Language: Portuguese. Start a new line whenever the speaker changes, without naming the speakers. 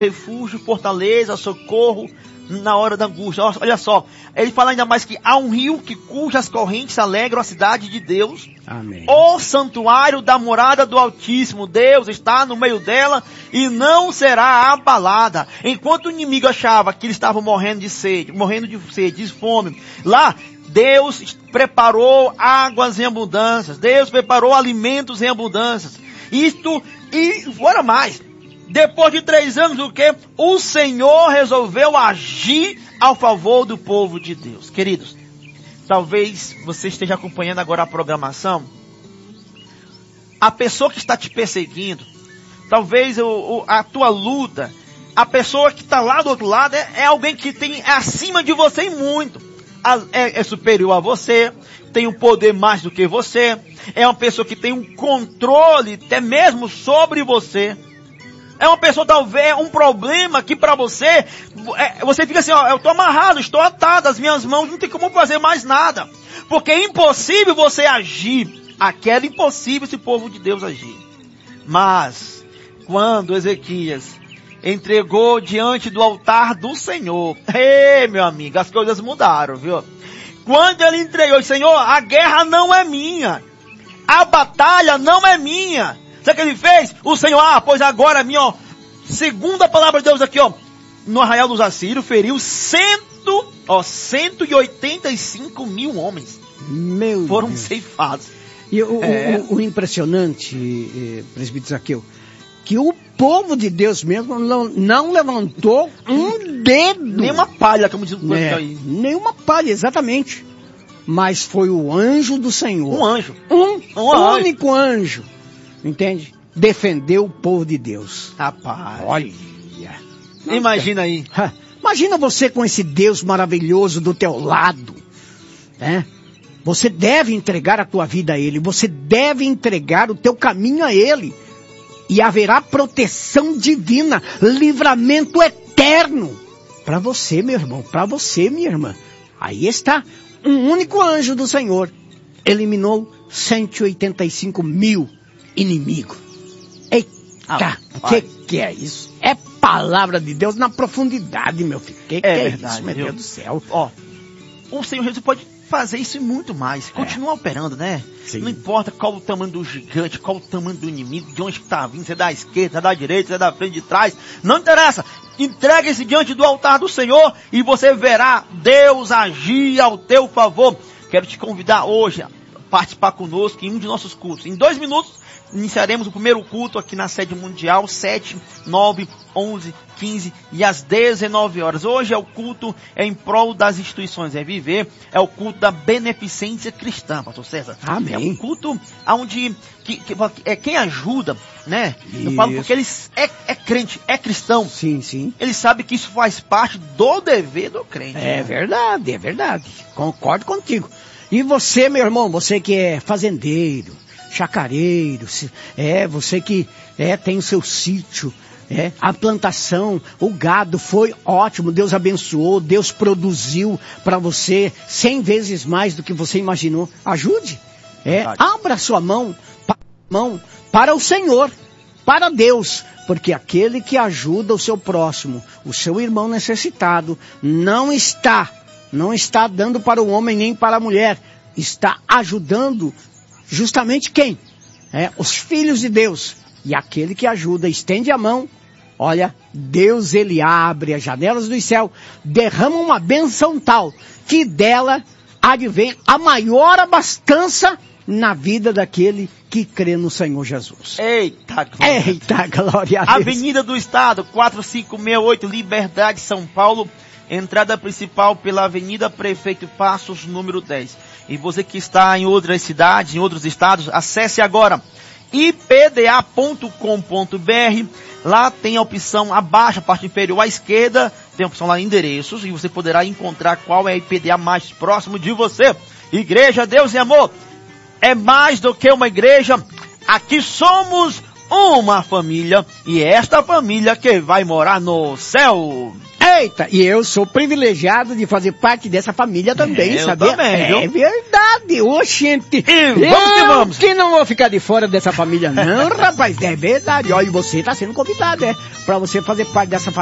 refúgio, fortaleza, socorro na hora da angústia. Olha só, ele fala ainda mais que há um rio cujas correntes alegram a cidade de Deus.
Amém.
O santuário da morada do Altíssimo. Deus está no meio dela e não será abalada. Enquanto o inimigo achava que eles estavam morrendo de sede, de fome, lá Deus preparou águas em abundância. Deus preparou alimentos em abundância. Isto e fora mais. Depois de 3 anos, o quê? O Senhor resolveu agir ao favor do povo de Deus. Queridos, talvez você esteja acompanhando agora a programação. A pessoa que está te perseguindo, talvez a tua luta, a pessoa que está lá do outro lado é alguém que tem acima de você em muito. É superior a você, tem um poder mais do que você, é uma pessoa que tem um controle até mesmo sobre você. É uma pessoa, talvez, um problema que para você, você fica assim, ó, eu estou amarrado, estou atado, as minhas mãos não tem como fazer mais nada. Porque é impossível você agir. Aquela impossível esse povo de Deus agir. Mas, quando Ezequias entregou diante do altar do Senhor, meu amigo, as coisas mudaram, viu? Quando ele entregou, Senhor, a guerra não é minha. A batalha não é minha. Sabe o que ele fez? O Senhor, pois agora a minha, segundo a palavra de Deus aqui, no arraial dos assírios, feriu 185 mil homens.
Meu
foram
Deus.
Ceifados.
E o impressionante, presbítero Zaqueu, que o povo de Deus mesmo não levantou um dedo.
Nenhuma palha, como diz o aí.
Nenhuma palha, exatamente. Mas foi o anjo do Senhor.
Um anjo.
Um único anjo. Entende? Defendeu o povo de Deus.
Rapaz.
Olha.
Imagina aí.
Imagina você com esse Deus maravilhoso do teu lado. Né? Você deve entregar a tua vida a Ele. Você deve entregar o teu caminho a Ele. E haverá proteção divina. Livramento eterno. Para você, meu irmão. Para você, minha irmã. Aí está. Um único anjo do Senhor eliminou 185 mil inimigos. Eita, que é isso? É palavra de Deus na profundidade, meu filho. Que é verdade, isso, meu Deus do céu?
O Senhor Jesus pode fazer isso e muito mais. Continua operando, né? Sim. Não importa qual o tamanho do gigante, qual o tamanho do inimigo, de onde está vindo, se é da esquerda, se é da direita, se é da frente, de trás. Não interessa. Entregue-se diante do altar do Senhor e você verá Deus agir ao teu favor. Quero te convidar hoje a participar conosco em um de nossos cultos. Em 2 minutos, iniciaremos o primeiro culto aqui na sede mundial, 7, 9, 11, 15 e às 19 horas. Hoje é o culto em prol das instituições Viver, é o culto da beneficência cristã, pastor César.
Amém.
É um culto onde quem ajuda, né? Isso. Eu falo porque ele é crente, é cristão.
Sim, sim.
Ele sabe que isso faz parte do dever do crente.
É verdade, é verdade. Concordo contigo. E você, meu irmão, você que é fazendeiro, chacareiro, você que tem o seu sítio, a plantação, o gado foi ótimo, Deus abençoou, Deus produziu para você 100 vezes mais do que você imaginou. Ajude, abra sua mão para o Senhor, para Deus, porque aquele que ajuda o seu próximo, o seu irmão necessitado, não está dando para o homem nem para a mulher, está ajudando justamente quem? Os filhos de Deus. E aquele que ajuda, estende a mão. Olha, Deus, ele abre as janelas do céu, derrama uma bênção tal, que dela advém a maior abastança na vida daquele que crê no Senhor Jesus.
Eita,
glória a Deus.
Avenida do Estado, 4568, Liberdade, São Paulo. Entrada principal pela Avenida Prefeito Passos, número 10. E você que está em outras cidades, em outros estados, acesse agora ipda.com.br. Lá tem a opção abaixo, a parte inferior à esquerda, tem a opção lá endereços e você poderá encontrar qual é a IPDA mais próximo de você. Igreja Deus e Amor é mais do que uma igreja. Aqui somos uma família e esta família que vai morar no céu.
Eita, e eu sou privilegiado de fazer parte dessa família também,
eu
sabia?
também, viu?
É verdade, oxente.
Vamos que vamos.
Que não vou ficar de fora dessa família não, rapaz. É verdade, olha, você tá sendo convidado, pra você fazer parte dessa família.